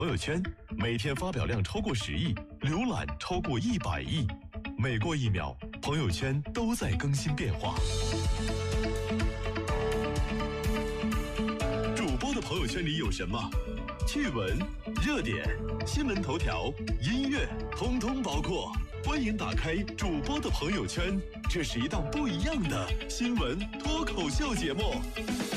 朋友圈每天发表量超过10亿，浏览超过100亿，每过1秒，朋友圈都在更新变化。主播的朋友圈里有什么？趣闻、热点、新闻头条、音乐，通通包括。欢迎打开主播的朋友圈，这是一档不一样的新闻脱口秀节目。